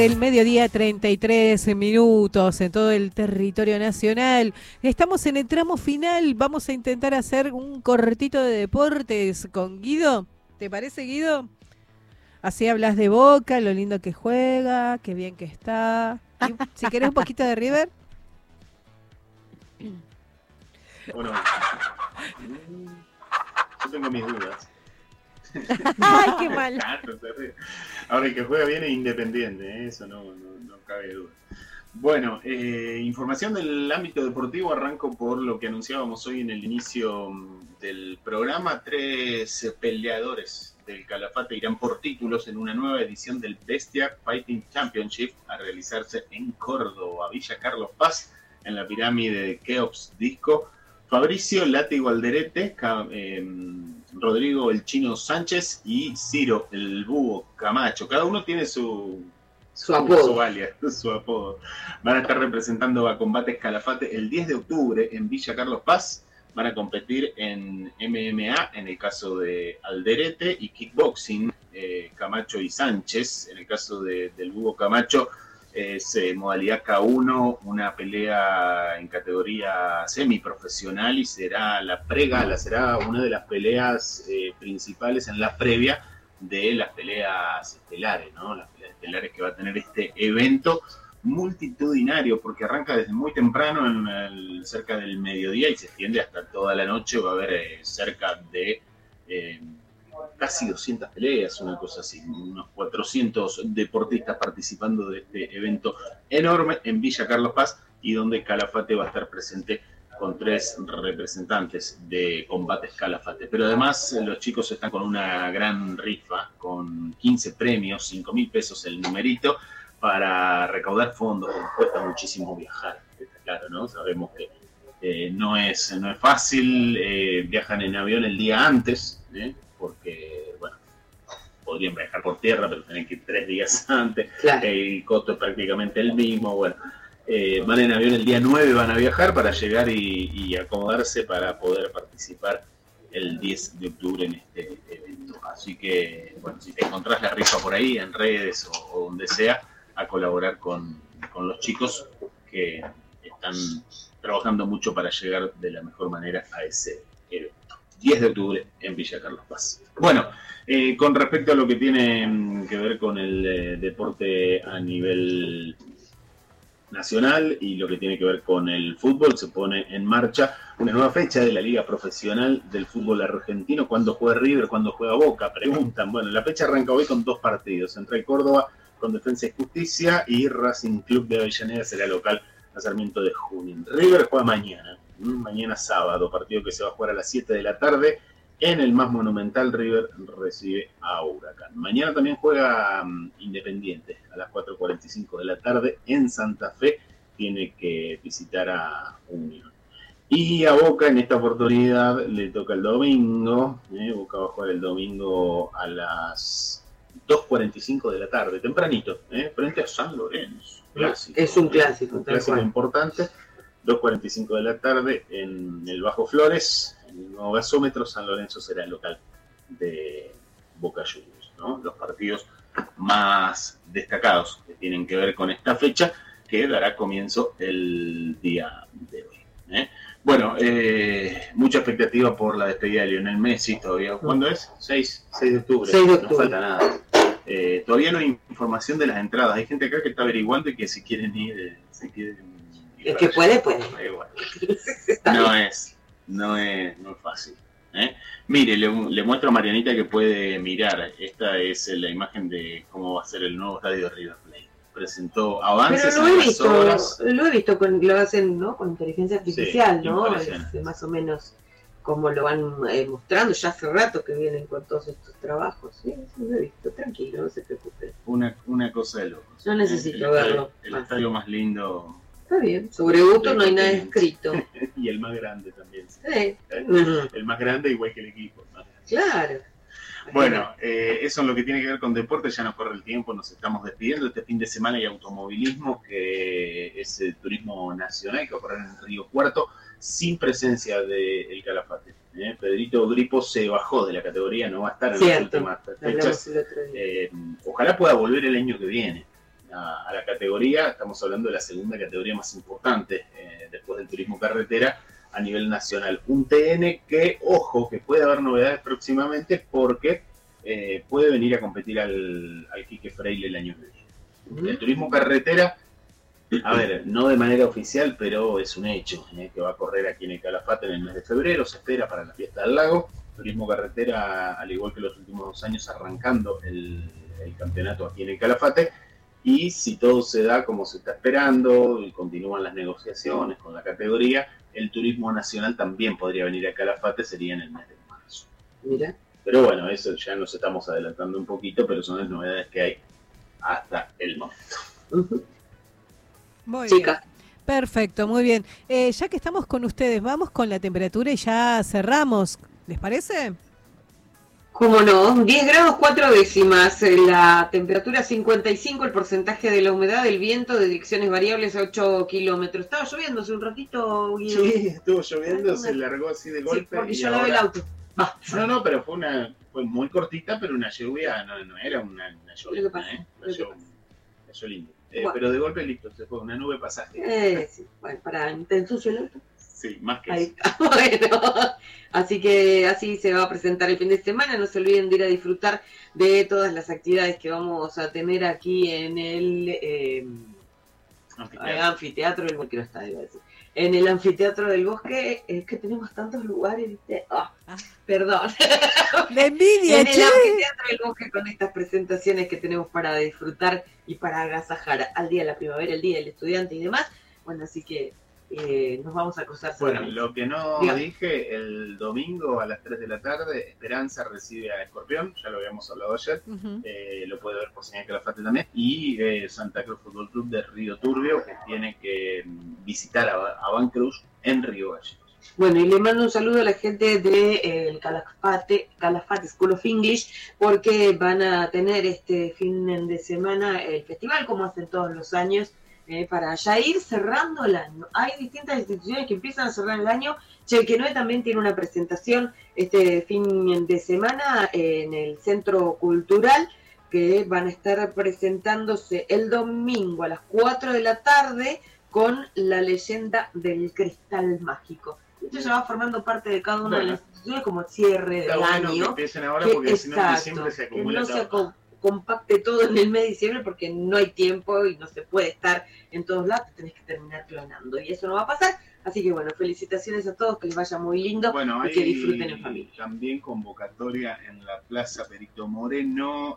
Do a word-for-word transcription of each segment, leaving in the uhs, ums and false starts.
El mediodía, treinta y tres minutos en todo el territorio nacional. Estamos en el tramo final. Vamos a intentar hacer un cortito de deportes con Guido. ¿Te parece, Guido? Así hablas de Boca, lo lindo que juega, qué bien que está. Y si querés un poquito de River. Bueno, yo tengo mis dudas. ¡Ay, qué mal! Ahora, el que juega bien es Independiente, ¿eh? Eso no, no, no cabe duda. Bueno, eh, información del ámbito deportivo. Arranco por lo que anunciábamos hoy en el inicio del programa. Tres peleadores del Calafate irán por títulos en una nueva edición del Bestia Fighting Championship a realizarse en Córdoba, Villa Carlos Paz, en la pirámide de Keops Disco. Fabricio Látigo Alderete, eh, Rodrigo el Chino Sánchez y Ciro el Búho Camacho. Cada uno tiene su, su apodo. Su, alias, su apodo. Van a estar representando a Combates Calafate el diez de octubre en Villa Carlos Paz. Van a competir en M M A en el caso de Alderete y Kickboxing, eh, Camacho y Sánchez. En el caso de, del Búho Camacho, es eh, modalidad K uno, una pelea en categoría semiprofesional y será la pregala, será una de las peleas eh, principales en la previa de las peleas estelares, ¿no? Las peleas estelares que va a tener este evento multitudinario, porque arranca desde muy temprano, en el, cerca del mediodía, y se extiende hasta toda la noche. Va a haber eh, cerca de eh, casi doscientas peleas, una cosa así, unos cuatrocientos deportistas participando de este evento enorme en Villa Carlos Paz, y donde Calafate va a estar presente con tres representantes de Combates Calafate. Pero además los chicos están con una gran rifa, con quince premios, cinco mil pesos el numerito, para recaudar fondos. Cuesta muchísimo viajar, está claro, ¿no? Sabemos que eh, no, es, no es fácil, eh, viajan en avión el día antes, ¿eh? Porque, bueno, podrían viajar por tierra, pero tienen que ir tres días antes, claro. El costo es prácticamente el mismo. Bueno, eh, van en avión el día nueve, van a viajar para llegar y, y acomodarse para poder participar el diez de octubre en este evento. Así que, bueno, si te encontrás la rifa por ahí, en redes o, o donde sea, a colaborar con, con los chicos que están trabajando mucho para llegar de la mejor manera a ese evento. diez de octubre en Villa Carlos Paz. Bueno, eh, con respecto a lo que tiene que ver con el eh, deporte a nivel nacional y lo que tiene que ver con el fútbol, se pone en marcha una nueva fecha de la Liga Profesional del Fútbol Argentino. ¿Cuándo juega River? ¿Cuándo juega Boca? Preguntan. Bueno, la fecha arranca hoy con dos partidos. Entre Córdoba con Defensa y Justicia y Racing Club de Avellaneda será local a Sarmiento de Junín. River juega mañana. Mañana sábado, partido que se va a jugar a las siete de la tarde en el más monumental. River recibe a Huracán. Mañana también juega um, Independiente a las cuatro cuarenta y cinco de la tarde en Santa Fe. Tiene que visitar a Unión. Y a Boca en esta oportunidad le toca el domingo. ¿eh? Boca va a jugar el domingo a las dos cuarenta y cinco de la tarde, tempranito, ¿eh? frente a San Lorenzo. Clásico, es un clásico. Un clásico importante. dos cuarenta y cinco de la tarde en el Bajo Flores, en el nuevo gasómetro. San Lorenzo será el local de Boca Juniors, ¿no? Los partidos más destacados que tienen que ver con esta fecha, que dará comienzo el día de hoy, ¿eh? Bueno, eh, mucha expectativa por la despedida de Lionel Messi todavía. ¿Cuándo es? seis de octubre. seis de octubre. No falta nada. Eh, todavía no hay información de las entradas. Hay gente acá que está averiguando y que si quieren ir, eh, si quieren el que puede, puede. No es, no es, no es fácil. ¿eh? Mire, le, le muestro a Marianita que puede mirar. Esta es la imagen de cómo va a ser el nuevo estadio de River Plate. Presentó avances Pero lo he en las visto, obras. Lo he visto, con, lo hacen, ¿no? Con inteligencia artificial, Sí, ¿no? Es más o menos como lo van eh, mostrando. Ya hace rato que vienen con todos estos trabajos. Sí, sí, lo he visto. Tranquilo, no se preocupe. Una, una cosa de locos. No necesito el, verlo. El, el estadio más lindo. Está bien, sobre Uto no hay nada escrito. Y el más grande también. ¿sí? Sí. El, el más grande igual que el equipo, ¿no? Claro. Bueno, eh, eso es lo que tiene que ver con deporte. Ya nos corre el tiempo, nos estamos despidiendo. Este fin de semana hay automovilismo, que es el turismo nacional, que va a correr en Río Cuarto, sin presencia del Calafate. ¿eh? Pedrito Gripo se bajó de la categoría, no va a estar en Cierto, las últimas fechas. Eh, ojalá pueda volver el año que viene. a, a la categoría. Estamos hablando de la segunda categoría más importante eh, después del turismo carretera a nivel nacional. Un T N que, ojo, que puede haber novedades próximamente porque eh, puede venir a competir al, al Quique Fraile el año que viene. El turismo carretera, a ver, no de manera oficial, pero es un hecho, ¿eh? Que va a correr aquí en el Calafate en el mes de febrero, se espera para la fiesta del lago. Turismo carretera, al igual que los últimos dos años, arrancando el, el campeonato aquí en el Calafate. Y si todo se da como se está esperando y continúan las negociaciones con la categoría, el turismo nacional también podría venir a Calafate, sería en el mes de marzo. Mira. Pero bueno, eso ya nos estamos adelantando un poquito, pero son las novedades que hay hasta el momento. Uh-huh. Muy Chica. bien. Perfecto, muy bien. Eh, ya que estamos con ustedes, vamos con la temperatura y ya cerramos. ¿Les parece? Cómo no, diez grados cuatro décimas, la temperatura cincuenta y cinco, el porcentaje de la humedad, el viento de direcciones variables a ocho kilómetros. Estaba lloviendo hace un ratito, Guido. Sí, estuvo lloviendo, se largó así de golpe. Sí, porque y yo ahora... lavé el auto. Va. No, no, pero fue una fue muy cortita, pero una lluvia, no, no era una, una lluvia, Lo que pasa, ¿eh? lo que Cayó, pasa. cayó lindo. Eh, Bueno. Pero de golpe listo, se fue una nube pasaje. Eh, sí, bueno, para, ¿te ensucio el auto? Sí, más que Ahí eso. está, bueno. Así que así se va a presentar el fin de semana. No se olviden de ir a disfrutar de todas las actividades que vamos a tener aquí en el eh, Anfiteatro. anfiteatro del bosque. Está, iba a decir. En el anfiteatro del bosque, es que tenemos tantos lugares, ¿viste? Ah, Ah. perdón. La envidia, En el che. anfiteatro del bosque con estas presentaciones que tenemos para disfrutar y para agasajar al día de la primavera, el día del estudiante y demás. Bueno, así que eh, nos vamos a cruzar. Bueno, seguramente. lo que no Dígame. dije, el domingo a las tres de la tarde, Esperanza recibe a Escorpión, ya lo habíamos hablado ayer, Ujú. eh, lo puede ver por señal Calafate también, y eh, Santa Cruz Fútbol Club de Río Turbio, que tiene que mm, visitar a, a Van Cruz en Río Gallegos. Bueno, y le mando un saludo a la gente de eh, el Calafate, Calafate School of English, porque van a tener este fin de semana el festival, como hacen todos los años, eh, para ya ir cerrando el año. Hay distintas instituciones que empiezan a cerrar el año. Chelquenoe también tiene una presentación este fin de semana en el Centro Cultural, que van a estar presentándose el domingo a las cuatro de la tarde con la leyenda del cristal mágico. Esto ya va formando parte de cada una de las instituciones como el cierre Está del bueno que año. empiecen ahora Que- porque si no en exacto, diciembre se que acumula no se todo. co- compacte todo en el mes de diciembre porque no hay tiempo y no se puede estar en todos lados, te tenés que terminar planando y eso no va a pasar. Así que bueno, felicitaciones a todos, que les vaya muy lindo Bueno, y hay que disfruten en familia. también convocatoria en la Plaza Perito Moreno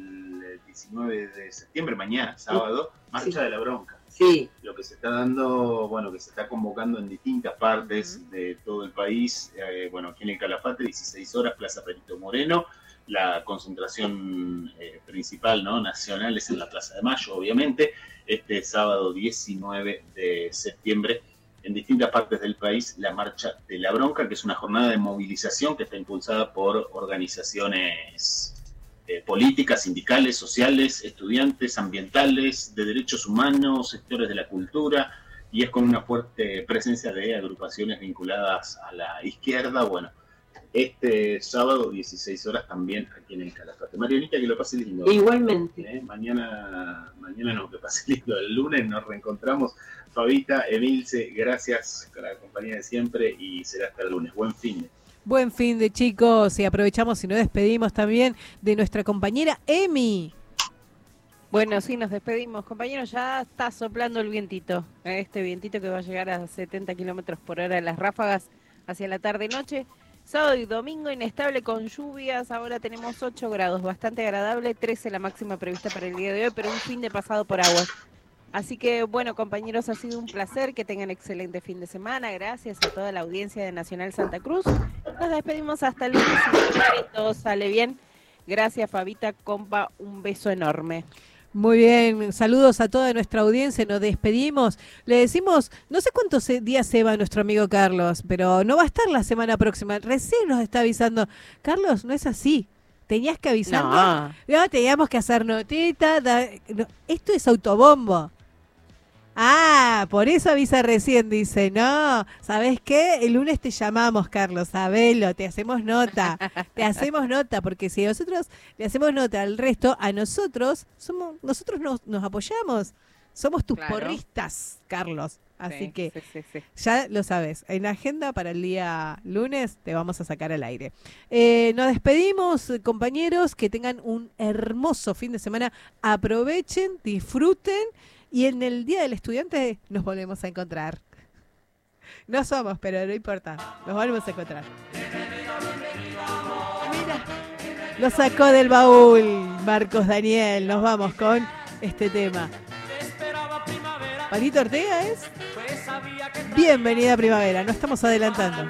el diecinueve de septiembre, mañana, sábado, Marcha Sí. de la Bronca. Sí, Lo que se está dando, bueno, que se está convocando en distintas partes Ujú. de todo el país, eh, bueno, aquí en el Calafate, dieciséis horas, Plaza Perito Moreno, la concentración eh, principal, ¿no?, nacional es en la Plaza de Mayo, obviamente, este sábado diecinueve de septiembre, en distintas partes del país, la Marcha de la Bronca, que es una jornada de movilización que está impulsada por organizaciones eh, políticas, sindicales, sociales, estudiantes, ambientales, de derechos humanos, sectores de la cultura, y es con una fuerte presencia de agrupaciones vinculadas a la izquierda. Bueno, este sábado, dieciséis horas, también aquí en el Calafate. Marianita, que lo pase lindo. igualmente. ¿Eh? Mañana, mañana no, que pase lindo. El lunes nos reencontramos. Fabita, Emilce, gracias por la compañía de siempre y será hasta el lunes. Buen fin de. Buen fin de chicos y aprovechamos y nos despedimos también de nuestra compañera Emi. Bueno, sí, nos despedimos. Compañeros, ya está soplando el vientito. ¿eh? Este vientito que va a llegar a setenta kilómetros por hora en las ráfagas hacia la tarde-noche. Sábado y domingo inestable con lluvias. Ahora tenemos ocho grados, bastante agradable. trece la máxima prevista para el día de hoy, pero un fin de pasado por agua. Así que, bueno, compañeros, ha sido un placer. Que tengan excelente fin de semana. Gracias a toda la audiencia de Nacional Santa Cruz. Nos despedimos hasta el lunes. Si todo sale bien. Gracias, Fabita, compa. Un beso enorme. Muy bien, saludos a toda nuestra audiencia, nos despedimos. Le decimos, no sé cuántos días se va nuestro amigo Carlos, pero no va a estar la semana próxima. Recién nos está avisando. Carlos, no es así. Tenías que avisarnos. No. No, teníamos que hacer notita. Da, no, esto es autobombo. Ah, por eso avisa recién, dice, no, ¿sabes qué? El lunes te llamamos, Carlos, sabelo, te hacemos nota, te hacemos nota, porque si nosotros le hacemos nota al resto, a nosotros, somos, nosotros nos, nos apoyamos, somos tus Claro. porristas, Carlos. Así Sí, que sí, sí, sí. ya lo sabes, en la agenda para el día lunes te vamos a sacar al aire. Eh, nos despedimos, eh, compañeros, que tengan un hermoso fin de semana, aprovechen, disfruten y en el Día del Estudiante nos volvemos a encontrar. No somos, pero no importa, nos volvemos a encontrar. Mira, lo sacó del baúl Marcos Daniel, nos vamos con este tema. Palito Ortega es Bienvenida Primavera, no estamos adelantando.